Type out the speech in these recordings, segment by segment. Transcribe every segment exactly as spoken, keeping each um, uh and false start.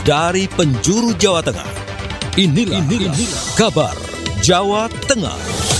dari penjuru Jawa Tengah. Inilah, inilah, inilah kabar Jawa Tengah.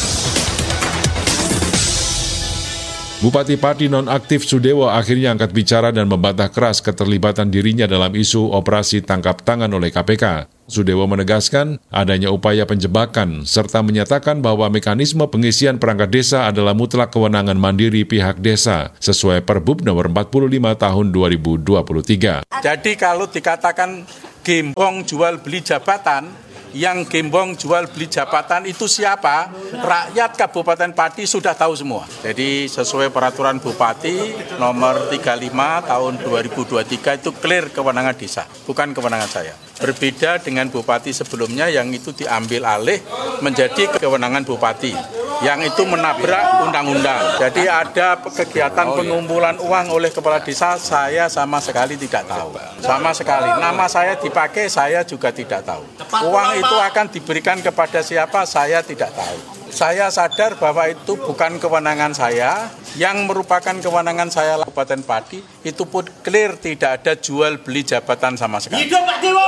Bupati Pati nonaktif Sudewo akhirnya angkat bicara dan membantah keras keterlibatan dirinya dalam isu operasi tangkap tangan oleh K P K. Sudewo menegaskan adanya upaya penjebakan serta menyatakan bahwa mekanisme pengisian perangkat desa adalah mutlak kewenangan mandiri pihak desa sesuai Perbup nomor empat puluh lima tahun dua ribu dua puluh tiga. Jadi kalau dikatakan gembong jual beli jabatan, yang gembong jual beli jabatan itu siapa? Rakyat Kabupaten Pati sudah tahu semua. Jadi sesuai peraturan Bupati nomor tiga puluh lima tahun dua ribu dua puluh tiga itu clear kewenangan desa, bukan kewenangan saya. Berbeda dengan Bupati sebelumnya yang itu diambil alih menjadi kewenangan Bupati, yang itu menabrak undang-undang. Jadi ada kegiatan pengumpulan uang oleh kepala desa, saya sama sekali tidak tahu. Sama sekali. Nama saya dipakai, saya juga tidak tahu. Uang itu akan diberikan kepada siapa, saya tidak tahu. Saya sadar bahwa itu bukan kewenangan saya, yang merupakan kewenangan saya Kabupaten Pati, itu pun clear tidak ada jual beli jabatan sama sekali. Hidup Pak Dewo!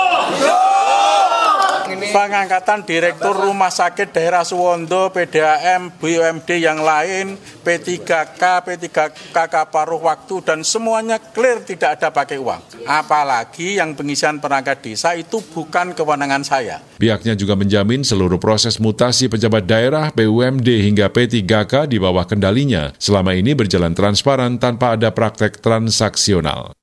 Pengangkatan Direktur Rumah Sakit Daerah Suwondo, P D A M, B U M D yang lain, P tiga K, P tiga K K paruh waktu, dan semuanya clear tidak ada pakai uang. Apalagi yang pengisian perangkat desa itu bukan kewenangan saya. Pihaknya juga menjamin seluruh proses mutasi pejabat daerah, B U M D hingga P tiga K di bawah kendalinya selama ini berjalan transparan tanpa ada praktek transaksional.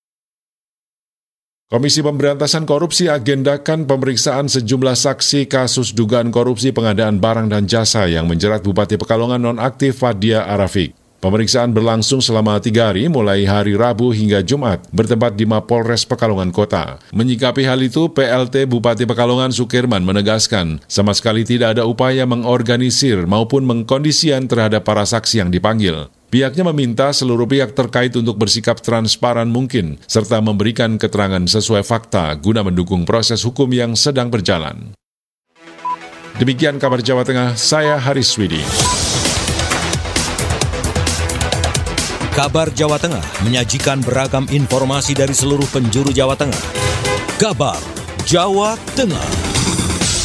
Komisi Pemberantasan Korupsi agendakan pemeriksaan sejumlah saksi kasus dugaan korupsi pengadaan barang dan jasa yang menjerat Bupati Pekalongan nonaktif Fadia Arafik. Pemeriksaan berlangsung selama tiga hari mulai hari Rabu hingga Jumat, bertempat di Mapolres Pekalongan Kota. Menyikapi hal itu, P L T Bupati Pekalongan Sukirman menegaskan sama sekali tidak ada upaya mengorganisir maupun mengkondisian terhadap para saksi yang dipanggil. Pihaknya meminta seluruh pihak terkait untuk bersikap transparan mungkin, serta memberikan keterangan sesuai fakta guna mendukung proses hukum yang sedang berjalan. Demikian kabar Jawa Tengah, saya Haris Widi. Kabar Jawa Tengah menyajikan beragam informasi dari seluruh penjuru Jawa Tengah. Kabar Jawa Tengah.